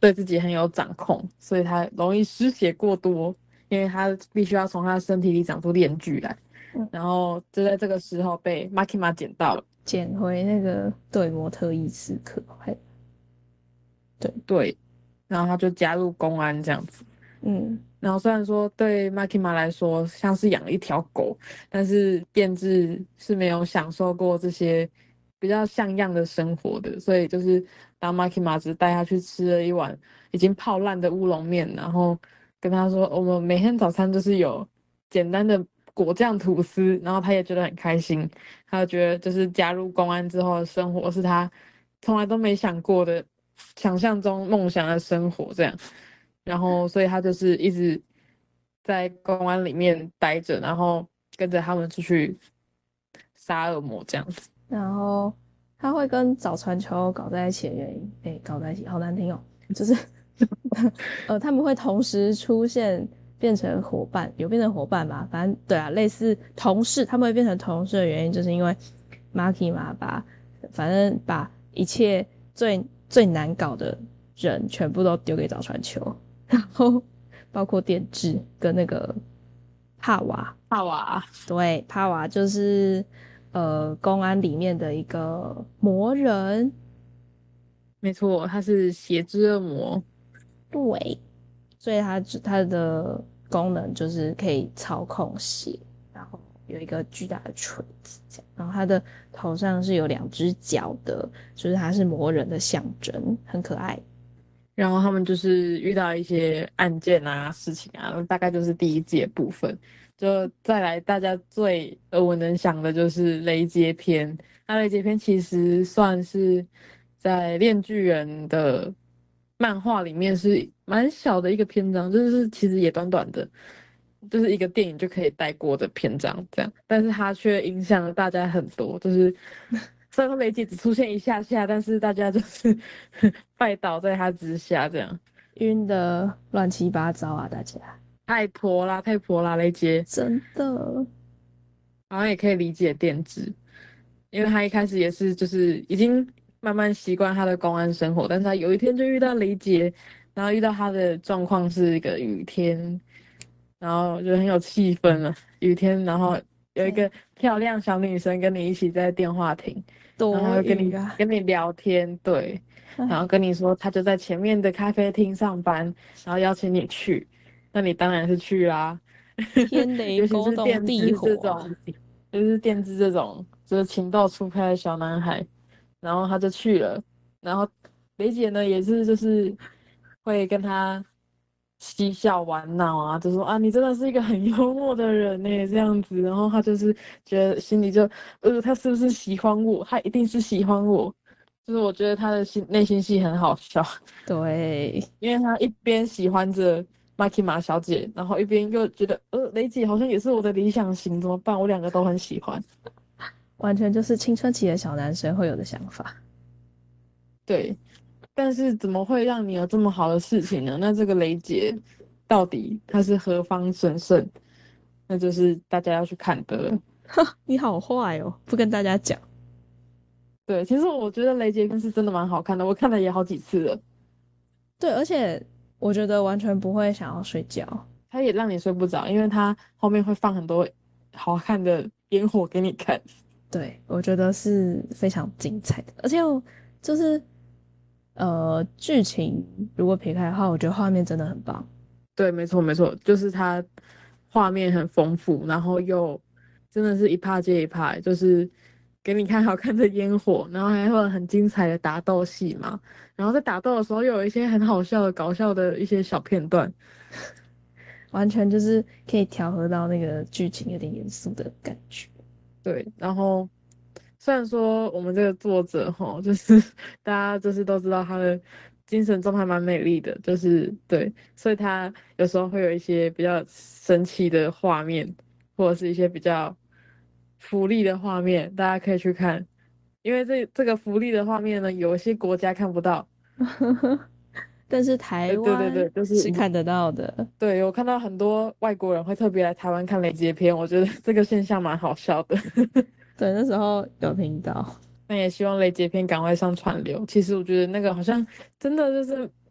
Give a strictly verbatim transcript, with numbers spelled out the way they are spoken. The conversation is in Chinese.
对自己很有掌控，所以他容易失血过多，因为他必须要从他的身体里长出链锯来。 嗯， 然后就在这个时候被 Makima 捡到了。 捡回那个对模特意刺客，还对， 对，然后他就加入公安这样子。 嗯， 然后虽然说对 Makima 来说像是养了一条狗，但是电治是没有享受过这些比较像样的生活的，所以就是当 Makima 只带他去吃了一碗已经泡烂的乌龙面，然后跟他说我们每天早餐就是有简单的果酱吐司，然后他也觉得很开心，他就觉得就是加入公安之后的生活是他从来都没想过的，想象中梦想的生活这样。然后所以他就是一直在公安里面待着，然后跟着他们出去杀恶魔这样子。 然后他会跟早川秋搞在一起的原因，哎，搞在一起好难听哦，就是呃他们会同时出现变成伙伴，有变成伙伴吧？反正对啊，类似同事，他们会变成同事的原因，就是因为 Maki 嘛，把反正把一切最最难搞的人全部都丢给早川秋，然后包括电治跟那个帕瓦， 帕瓦， 对，帕瓦就是呃公安里面的一个魔人， 没错，他是血之恶魔。 对，所以它它的功能就是可以操控血，然后有一个巨大的锤子，这样，然后它的头上是有两只脚的，就是它是魔人的象征，很可爱。 然后他们就是遇到一些案件啊、事情啊，大概就是第一季的部分。就再来，大家最耳闻能详的就是雷杰篇。那雷杰篇其实算是在《链锯人》的漫画里面是蛮小的一个篇章，就是其实也短短的，就是一个电影就可以带过的篇章这样。但是它却影响了大家很多，就是虽然说雷杰只出现一下下，但是大家就是拜倒在他之下这样。 晕的乱七八糟啊，大家太婆啦，太婆啦，雷杰真的， 好像也可以理解电子，因为他一开始也是就是已经慢慢习惯他的公安生活，但是他有一天就遇到雷杰，然后遇到他的状况是一个雨天，然后就很有气氛了。雨天，然后有一对， 个漂亮小女生跟你一起在电话亭，然后她多会跟你雨啊， 跟你聊天，对，然后哎， 跟你说她就在前面的咖啡厅上班，然后邀请你去，那你当然是去啦。 天雷尤其是勾动地电资这火啊， 种，就是电资这种，就是情窦初开的小男孩，然后他就去了，然后雷姐呢也是就是会跟他嬉笑玩闹啊，就说啊你真的是一个很幽默的人呢这样子，然后他就是觉得心里就呃他是不是喜欢我？他一定是喜欢我，就是我觉得他的心内心戏很好笑。 对， 因为他一边喜欢着 Makima 小姐，然后一边又觉得，呃，雷姐好像也是我的理想型，怎么办？我两个都很喜欢。 完全就是青春期的小男生会有的想法。 对，但是怎么会让你有这么好的事情呢？那这个雷姐到底她是何方神圣？那就是大家要去看的了。 你好坏哦，不跟大家讲。 对，其实我觉得雷杰片是真的蛮好看的，我看了也好几次了。 对，而且我觉得完全不会想要睡觉。 它也让你睡不着，因为它后面会放很多好看的烟火给你看。 对，我觉得是非常精彩的，而且我就是呃，剧情如果撇开的话，我觉得画面真的很棒。 对，没错没错，就是它画面很丰富，然后又真的是一帕接一帕，就是给你看好看的烟火，然后还会有很精彩的打斗戏嘛，然后在打斗的时候又有一些很好笑的、搞笑的一些小片段。 完全就是可以调和到那个剧情有点严肃的感觉。 对，然后虽然说我们这个作者哈，就是大家就是都知道他的精神状态蛮美丽的，就是对，所以他有时候会有一些比较神奇的画面，或者是一些比较福利的画面，大家可以去看，因为这这个福利的画面呢，有一些国家看不到。 但是台呃，对对湾对，就是是看得到的。 对我看到很多外国人会特别来台湾看雷杰片，我觉得这个现象蛮好笑的。 对，那时候有听到。 那也希望雷杰片赶快上串流。其实我觉得那个好像真的就是